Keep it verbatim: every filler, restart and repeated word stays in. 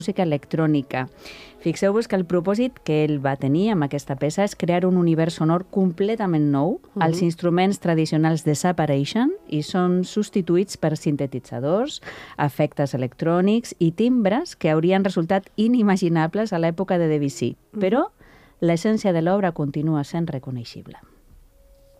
música electrònica. Fixeu-vos que el propòsit que ell va tenir amb aquesta peça és crear un univers sonor completament nou. Uh-huh. Els instruments tradicionals desapareixen i són substituïts per sintetitzadors, efectes electrònics i timbres que haurien resultat inimaginables a l'època de Debussy. Uh-huh. Però l'essència de l'obra continua sent reconeixible.